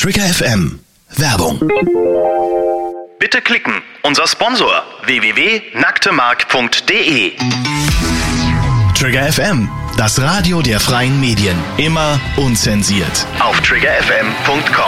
Trigger FM. Werbung. Bitte klicken. Unser Sponsor www.nacktemark.de. Trigger FM, das Radio der freien Medien. Immer unzensiert. Auf triggerfm.com.